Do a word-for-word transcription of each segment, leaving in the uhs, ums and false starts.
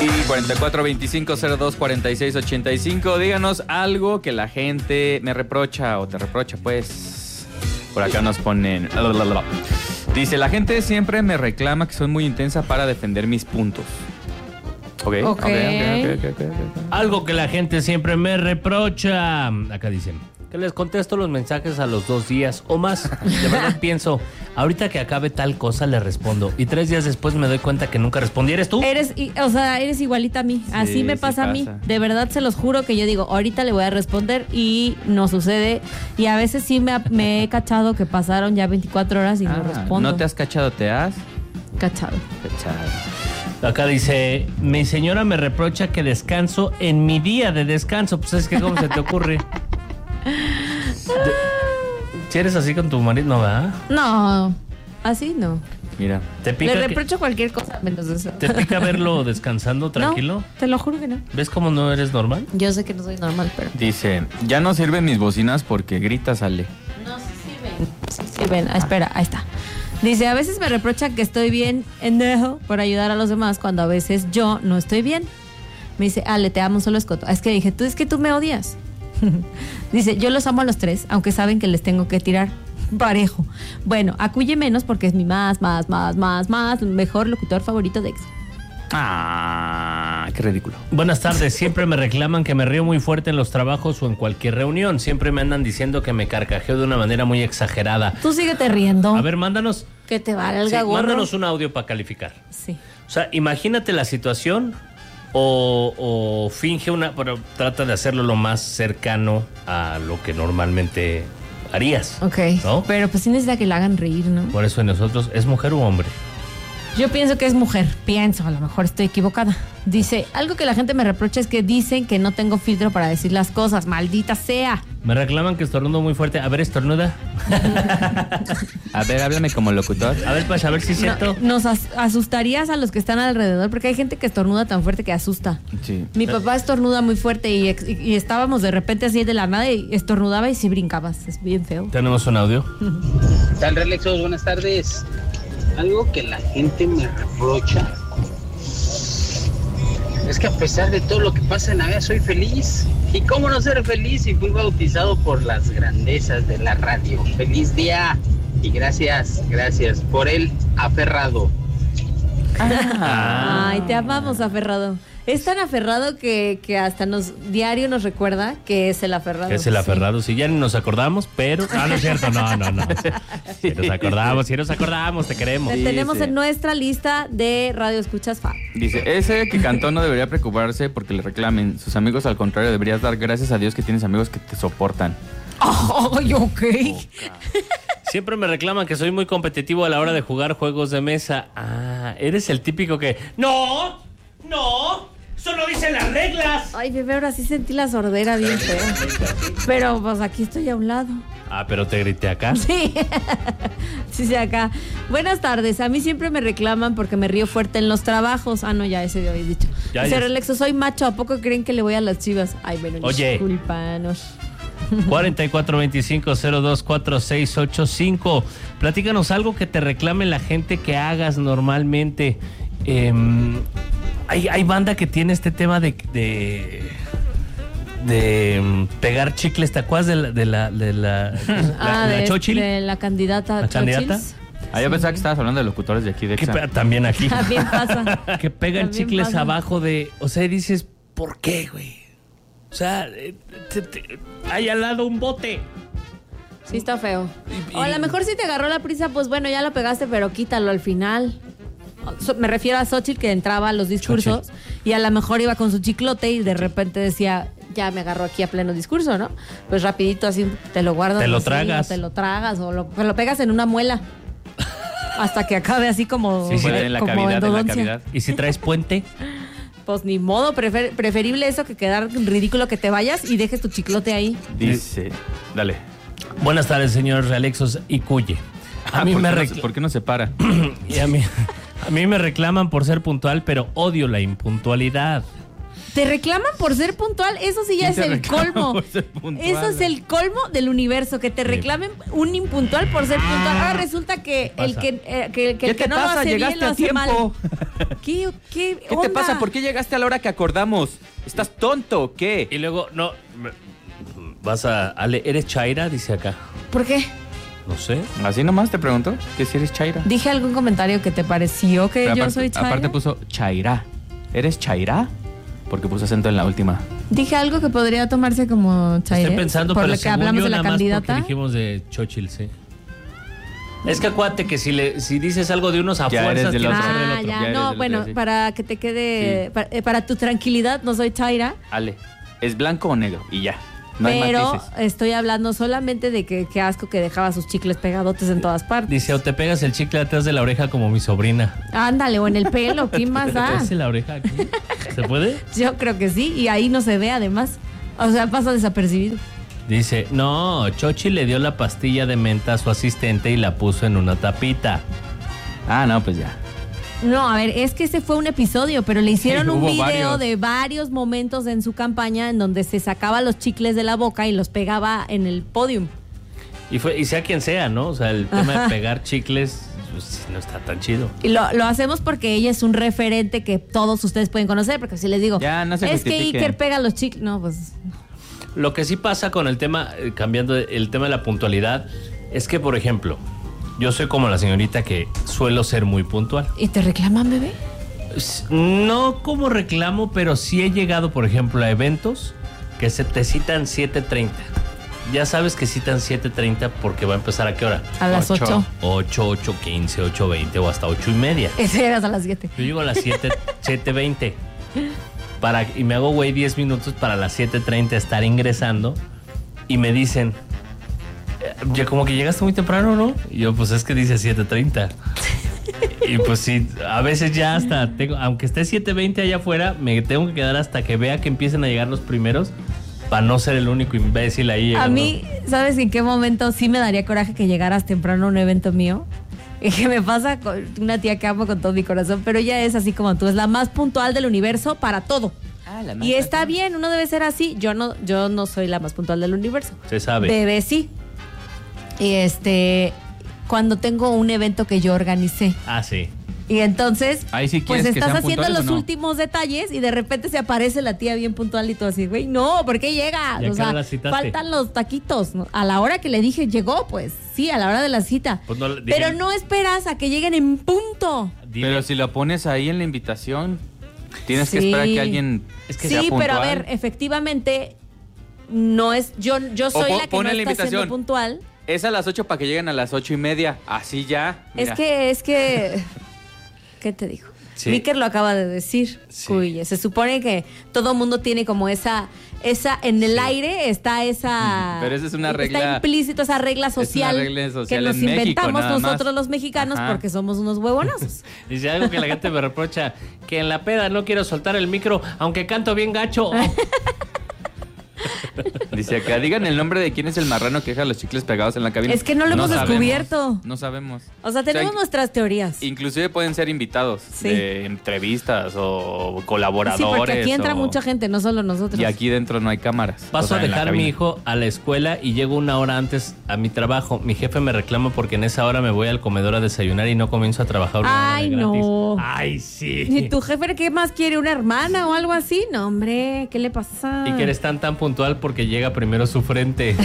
Y cuarenta y cuatro veinticinco cero dos cuarenta y seis ochenta y cinco. Díganos algo que la gente me reprocha o te reprocha, pues. Por acá nos ponen. Dice, la gente siempre me reclama que soy muy intensa para defender mis puntos. Ok, ok, ok, ok, ok, okay. Algo que la gente siempre me reprocha. Acá dicen que les contesto los mensajes a los dos días o más. De verdad pienso, ahorita que acabe tal cosa le respondo. Y tres días después me doy cuenta que nunca respondí. ¿Eres tú? Eres, o sea, eres igualita a mí. Así Sí, me sí pasa a mí. pasa. De verdad se los juro que yo digo, ahorita le voy a responder y no sucede. Y a veces sí me, ha- me he cachado que pasaron ya veinticuatro horas y Ah, no respondo. ¿no te has cachado? ¿Te has cachado? cachado? Acá dice, mi señora me reprocha que descanso en mi día de descanso. Pues es que ¿cómo se te ocurre? De- si eres así con tu marido, ¿no, verdad? No, así no. Mira. ¿Te pica, Le que- reprocho cualquier cosa menos eso. ¿Te pica verlo descansando tranquilo? No, te lo juro que no. ¿Ves cómo no eres normal? Yo sé que no soy normal, pero... Dice, ya no sirven mis bocinas porque grita, sale. No, sí sirven. Sí sirven. Ah, espera, ahí está. Dice, a veces me reprocha que estoy bien endejo por ayudar a los demás cuando a veces yo no estoy bien. Me dice, Ale, te amo, solo escoto. Es que dije, tú es que tú me odias. Dice, yo los amo a los tres, aunque saben que les tengo que tirar parejo. Bueno, acuye menos porque es mi más, más, más, más, más mejor locutor favorito de Ex. Ah, qué ridículo. Buenas tardes, siempre me reclaman que me río muy fuerte en los trabajos o en cualquier reunión. Siempre me andan diciendo que me carcajeo de una manera muy exagerada. Tú síguete riendo. A ver, mándanos, Que te valga sí, gorro. mándanos un audio para calificar. Sí. O sea, imagínate la situación o, o finge una, pero trata de hacerlo lo más cercano a lo que normalmente harías. Ok. ¿No? Pero pues sí necesita que la hagan reír, ¿no? Por eso en nosotros, ¿es mujer o hombre? Yo pienso que es mujer, pienso, a lo mejor estoy equivocada. Dice, algo que la gente me reprocha es que dicen que no tengo filtro para decir las cosas, maldita sea. Me reclaman que estornudo muy fuerte. A ver, estornuda. A ver, háblame como locutor. A ver, pues, a ver si es cierto. No, nos as- asustarías a los que están alrededor, porque hay gente que estornuda tan fuerte que asusta. Sí. Mi papá estornuda muy fuerte y, ex- y- y estábamos de repente así de la nada y estornudaba y sí brincabas, es bien feo. Tenemos un audio. ¿Qué tal, Relexos? Buenas tardes. Algo que la gente me reprocha es que a pesar de todo lo que pasa en la vida soy feliz. ¿Y cómo no ser feliz si fui bautizado por las grandezas de la radio? ¡Feliz día! Y gracias, gracias por el aferrado. Ah. Ay, te amamos, aferrado. Es tan aferrado que, que hasta nos diario nos recuerda que es el aferrado. Que es el aferrado. Si ya ni nos acordamos, pero... Ah, no es cierto, no, no, no. Si nos acordamos, si nos acordamos, te queremos. Te Sí, tenemos sí. en nuestra lista de Radio Escuchas Fab. Dice, ese que cantó no debería preocuparse porque le reclamen. Sus amigos, al contrario, deberías dar gracias a Dios que tienes amigos que te soportan. Ay, ok. Siempre me reclaman que soy muy competitivo a la hora de jugar juegos de mesa. Ah, eres el típico que... ¡No! ¡No! ¡Eso no dicen las reglas! Ay, bebé, ahora sí sentí la sordera bien fea. Pero pues aquí estoy a un lado. Ah, pero te grité acá. Sí, sí, sí, acá. Buenas tardes. A mí siempre me reclaman porque me río fuerte en los trabajos. Ah, no, ya ese ya habéis dicho. Ya, Dice ya. Relexo, soy macho. ¿A poco creen que le voy a las chivas? Ay, bueno, Oye. discúlpanos. cuarenta y cuatro veinticinco cero dos cuatro seis ocho cinco. Platícanos algo que te reclame la gente que hagas normalmente. Eh, hay, hay banda que tiene este tema de... de de um, pegar chicles, ¿te acuerdas de la de la, de la, la, Ah, la de, Xochitl? de la candidata ¿La candidata? Xochitl. Ah, yo pensaba que estabas hablando de locutores de aquí de Que Exa. pe- también aquí. También pasa. Que pegan También chicles pasa. abajo de... O sea, dices, ¿por qué, güey? O sea, eh, te- te- hay al lado un bote. Sí, está feo. Y- O a lo mejor si te agarró la prisa, pues bueno, ya lo pegaste, pero quítalo al final. So- Me refiero a Xochitl que entraba a los discursos y a lo mejor iba con su chiclote y de repente decía, ya me agarró aquí a pleno discurso, ¿no? Pues rapidito así te lo guardas. Te lo así, tragas. o te lo tragas o lo, o lo pegas en una muela hasta que acabe así como, Sí, sí, en la como cavidad, en la endodoncia. cavidad. ¿Y si traes puente? Pues ni modo, prefer- preferible eso que quedar ridículo que te vayas y dejes tu chiclote ahí. Dice, dale. Buenas tardes, señores Realexos y Cuye. A Ah, mí ¿por, me qué no, recla- se- ¿Por qué no se para? y a mí, a mí me reclaman por ser puntual, pero odio la impuntualidad. ¿Te reclaman por ser puntual? Eso sí ya es el colmo. Eso es el colmo del universo, que te reclamen un impuntual por ser puntual. Ahora resulta que el que, eh, que, que, el que no lo hace bien lo hace mal. ¿Qué, qué, ¿Qué te pasa? ¿Por qué llegaste a la hora que acordamos? ¿Estás tonto o qué? Y luego, no, vas a... Ale, ¿eres Chaira? Dice acá. ¿Por qué? No sé. Así nomás te pregunto, que si eres Chaira. Dije algún comentario que te pareció que Pero yo aparte, soy Chaira. Aparte puso Chaira. ¿Eres Chaira? Porque puso acento en la última. Dije algo que podría tomarse como Chaira. Estoy pensando, por pero lo que según hablamos yo, de la nada más candidata. porque dijimos de Xochitl, sí. Es que acuérdate que si le si dices algo de unos a Ya eres fuerzas del tienes otro. que ser del Ah, otro. ya, Ya eres no, del bueno, otro, sí. para que te quede, Sí. para, eh, para tu tranquilidad, no soy Chaira, Ale, ¿es blanco o negro? Y ya. No pero hay matices. estoy hablando solamente de que qué asco que dejaba sus chicles pegadotes en todas partes. Dice, o te pegas el chicle atrás de la oreja como mi sobrina. Ándale, o en el pelo, ¿qué más da? ¿Te la oreja aquí? ¿Se puede? Yo creo que sí, y ahí no se ve además. O sea, pasa desapercibido. Dice, no, Chochi le dio la pastilla de menta a su asistente y la puso en una tapita. Ah, no, pues ya. No, a ver, es que ese fue un episodio, pero le hicieron Sí, un hubo video varios. de varios momentos en su campaña en donde se sacaba los chicles de la boca y los pegaba en el podium. Y fue y sea quien sea, ¿no? O sea, el tema de pegar chicles pues, no está tan chido. Y lo, lo hacemos porque ella es un referente que todos ustedes pueden conocer, porque si les digo, Ya, no se es que justifique. Iker pega los chicles, no, pues... Lo que sí pasa con el tema, eh, cambiando el tema de la puntualidad, es que, por ejemplo, yo soy como la señorita que suelo ser muy puntual. ¿Y te reclaman, bebé? No como reclamo, pero sí he llegado, por ejemplo, a eventos que se te citan siete treinta. Ya sabes que citan siete treinta porque va a empezar ¿a qué hora? A las Ocho. ocho. ocho, ocho quince, ocho veinte o hasta ocho y media. Ese eras a las siete. Yo llego a las siete, siete veinte para, y me hago güey diez minutos para las siete treinta estar ingresando y me dicen, eh, ya como que llegaste muy temprano, ¿no? Y yo, pues es que dice siete treinta. Y pues sí, a veces ya hasta, tengo, aunque esté siete veinte allá afuera, me tengo que quedar hasta que vea que empiecen a llegar los primeros para no ser el único imbécil ahí llegando. A mí, ¿sabes en qué momento sí me daría coraje que llegaras temprano a un evento mío? Y que me pasa con una tía que amo con todo mi corazón, pero ella es así como tú, es la más puntual del universo para todo. Ah, la más Y está puntual. bien, uno debe ser así. Yo no, yo no soy la más puntual del universo. Se sabe. Bebé sí. Y este, cuando tengo un evento que yo organicé. Ah, sí. Y entonces, Ahí sí pues quieres que estás sean haciendo puntuales, los ¿o no? últimos detalles y de repente se aparece la tía bien puntual y todo así, güey, no, ¿por qué llega? ¿Y a O qué sea, hora la citaste? faltan los taquitos. ¿no? A la hora que le dije, llegó, pues, sí, a la hora de la cita. Pues no, dije- Pero no esperas a que lleguen en punto. Dile- Pero si lo pones ahí en la invitación, tienes que Sí. esperar que alguien Es que sea sí, pero a puntual. ver, efectivamente, no es, yo, yo soy po- la que pon no en la está siendo invitación. puntual. Es a las ocho para que lleguen a las ocho y media. Así ya. Es mira. que, es que, ¿qué te digo? Sí. Miker lo acaba de decir. Sí. Cuye. Se supone que todo mundo tiene como esa, esa, en el Sí. aire está esa. Pero esa es una Está regla- implícito esa regla es una social, regla social que nos en México, inventamos nada más. nosotros los mexicanos Ajá. porque somos unos huevonazos. Dice algo que la gente me reprocha, que en la peda no quiero soltar el micro, aunque canto bien gacho. Dice acá, digan el nombre de quién es el marrano que deja los chicles pegados en la cabina. Es que no lo hemos sabemos, descubierto. No sabemos. O sea, tenemos nuestras teorías. Inclusive pueden ser invitados Sí. de entrevistas o Sí, colaboradores. porque aquí entra o- mucha gente, no solo nosotros. Y aquí dentro no hay cámaras. Paso o sea, a en la dejar a mi cabina. hijo a la escuela y llego una hora antes a mi trabajo. Mi jefe me reclama porque en esa hora me voy al comedor a desayunar y no comienzo a trabajar una hora Ay, de gratis. no. Ay, sí. ¿Y tu jefe qué más quiere? ¿Una hermana o algo así? No, hombre, ¿qué le pasa? Y que eres tan tan puntual porque llega primero su frente.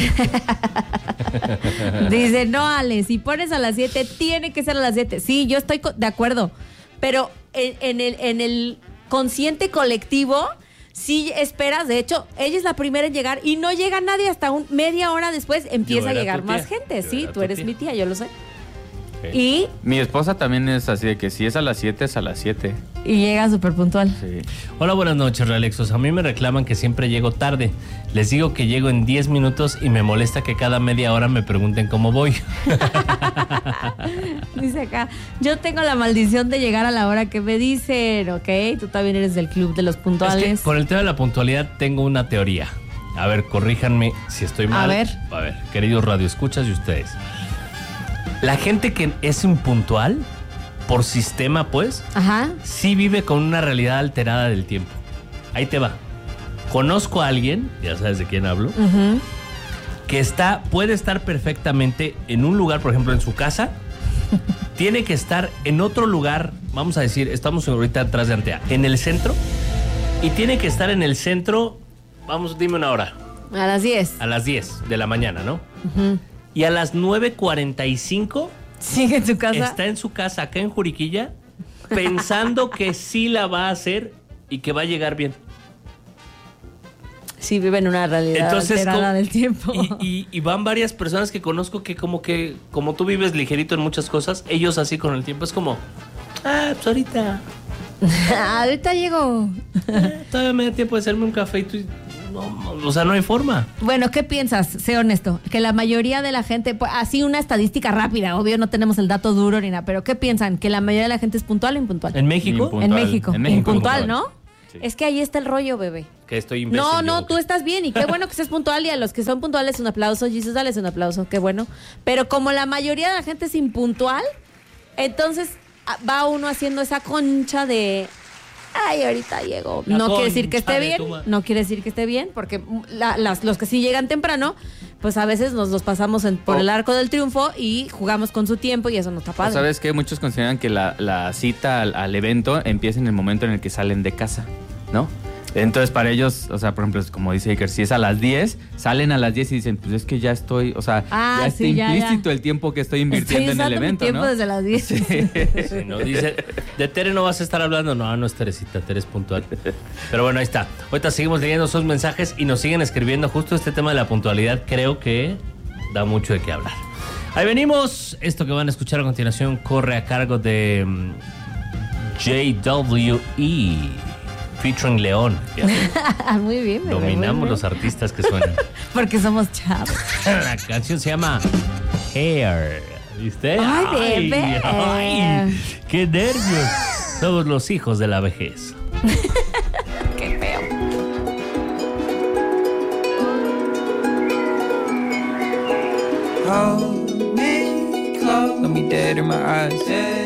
Dice, no, Ale, si pones a las siete, tiene que ser a las siete. Sí, yo estoy co- de acuerdo. Pero en, en el, en el consciente colectivo, sí esperas. De hecho, ella es la primera en llegar y no llega nadie hasta un, media hora después. Empieza Yo a era llegar tu más tía. gente. Yo Sí, era tú tu eres tía. mi tía, yo lo sé. Ok. Y, Mi esposa también es así de que si es a las siete, es a las siete. y llega súper puntual. Sí. Hola, buenas noches, Realexos. A mí me reclaman que siempre llego tarde. Les digo que llego en diez minutos y me molesta que cada media hora me pregunten cómo voy. Dice acá, yo tengo la maldición de llegar a la hora que me dicen, ¿ok? Tú también eres del club de los Es puntuales. que con el tema de la puntualidad tengo una teoría. A ver, corríjanme si estoy mal. ver. A ver, queridos radioescuchas y ustedes. La gente que es impuntual, por sistema pues, Ajá. sí vive con una realidad alterada del tiempo. Ahí te va. Conozco a alguien, ya sabes de quién hablo, Ujú. que está, puede estar perfectamente en un lugar, por ejemplo, en su casa. Tiene que estar en otro lugar, vamos a decir, estamos ahorita atrás de Antea, en el centro. Y tiene que estar en el centro, vamos, dime una hora, A las diez. a las diez de la mañana, ¿no? Ujú. Y a las nueve cuarenta y cinco Sigue en su casa. está en su casa acá en Juriquilla pensando que sí la va a hacer y que va a llegar bien. Sí, vive en una realidad Entonces, alterada como- del tiempo. Y, y- y van varias personas que conozco que como que, como tú vives ligerito en muchas cosas, ellos así con el tiempo es como, ah, pues ahorita, Ahorita llego. eh, todavía me da tiempo de hacerme un café y tú, no, no, o sea, no hay forma. Bueno, ¿qué piensas? Sé honesto. Que la mayoría de la gente, pues, así una estadística rápida, obvio no tenemos el dato duro ni nada, pero ¿qué piensan? ¿Que la mayoría de la gente es puntual o impuntual? ¿En México? Impuntual. En México. En México, impuntual, impuntual. ¿no? Sí. Es que ahí está el rollo, bebé. Que estoy imbécil. No, yo, no, ¿o tú qué? estás bien y qué bueno que seas puntual y a los que son puntuales un aplauso, Jesus, dales un aplauso, qué bueno. Pero como la mayoría de la gente es impuntual, entonces ah, va uno haciendo esa concha de, ay, ahorita llego. La No quiere decir que concha esté de bien, tu ma- no quiere decir que esté bien, porque la- las- los que sí llegan temprano, pues a veces nos los pasamos en- por Oh. el arco del triunfo y jugamos con su tiempo y eso no está padre. ¿Sabes qué? Muchos consideran que la, la cita al, al evento empieza en el momento en el que salen de casa, ¿no? Entonces, para ellos, o sea, por ejemplo, como dice Iker, si es a las diez, salen a las diez y dicen, pues es que ya estoy, o sea, Ah, ya está sí, ya, implícito ya. el tiempo que estoy invirtiendo Estoy en el usando mi evento, tiempo ¿no? desde las diez. Sí. Sí, no, dice, de Tere no vas a estar hablando. No, no es Teresita, Tere es puntual. Pero bueno, ahí está. Ahorita seguimos leyendo sus mensajes y nos siguen escribiendo justo este tema de la puntualidad. Creo que da mucho de qué hablar. Ahí venimos. Esto que van a escuchar a continuación corre a cargo de mm, J W E featuring León. Muy bien, bebé, muy Dominamos bien. los artistas que suenan. Porque somos chavos. La canción se llama Hair. ¿Viste? Ay, bebé. ay, ¡qué nervios! Somos los hijos de la vejez. Qué feo. Hold me close, look me dead in my eyes.